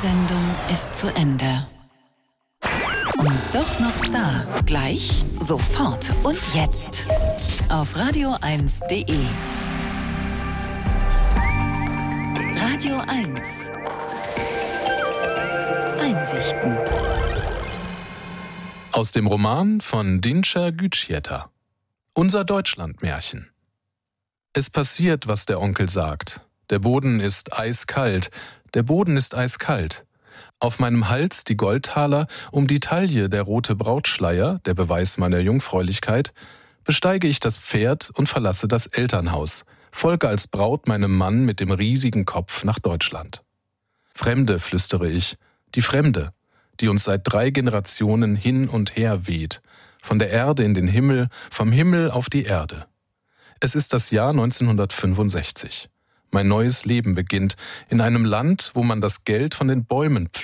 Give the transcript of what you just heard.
Sendung ist zu Ende. Und doch noch da. Gleich, sofort und jetzt. Auf radio1.de. Radio 1. Einsichten. Aus dem Roman von Dinčer Gütschieta. Unser Deutschlandmärchen. Es passiert, was der Onkel sagt. Der Boden ist eiskalt. Der Boden ist eiskalt. Auf meinem Hals die Goldtaler, um die Taille der rote Brautschleier, der Beweis meiner Jungfräulichkeit, besteige ich das Pferd und verlasse das Elternhaus, folge als Braut meinem Mann mit dem riesigen Kopf nach Deutschland. Fremde, flüstere ich, die Fremde, die uns seit 3 Generationen hin und her weht, von der Erde in den Himmel, vom Himmel auf die Erde. Es ist das Jahr 1965. Mein neues Leben beginnt in einem Land, wo man das Geld von den Bäumen pflückt.